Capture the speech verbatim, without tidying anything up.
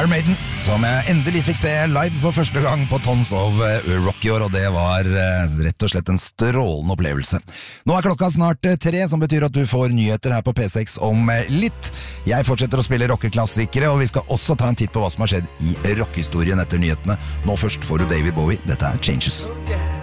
Iron Maiden, som jeg endelig fikk se live for første gang på Tons of Rock i år, og det var rett og slett en strålende opplevelse. Nå er klokka snart tre, som betyr at du får nyheter her på P seks om litt. Jeg fortsetter å spille rockeklassikere, og vi skal også ta en titt på hva som har skjedd i rockehistorien etter nyhetene. Nå først får du David Bowie, dette er Changes.